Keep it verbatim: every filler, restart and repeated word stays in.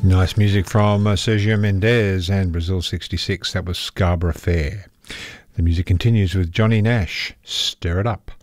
Nice music from uh, Sergio Mendes and Brazil sixty-six. That was Scarborough Fair. The music continues with Johnny Nash, Stir It Up.